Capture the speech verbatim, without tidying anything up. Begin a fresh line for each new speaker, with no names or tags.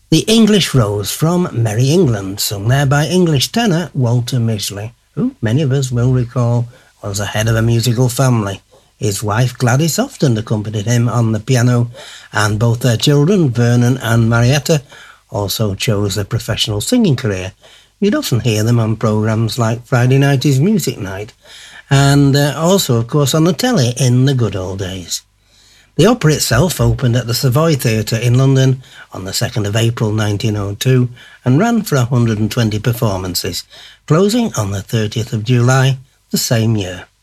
The English Rose from Merry England, sung there by English tenor Walter Misley, who many of us will recall was the head of a musical family. His wife Gladys often accompanied him on the piano, and both their children, Vernon and Marietta, also chose a professional singing career. You'd often hear them on programmes like Friday Night is Music Night, and uh, also, of course, on the telly in the good old days. The opera itself opened at the Savoy Theatre in London on the second of April nineteen oh two and ran for one hundred twenty performances, closing on the thirtieth of July the same year.